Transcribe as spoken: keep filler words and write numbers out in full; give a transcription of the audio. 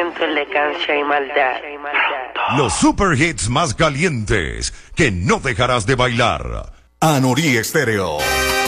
sentimiento, elegancia y maldad. Los super hits más calientes que no dejarás de bailar. Anorí Estéreo.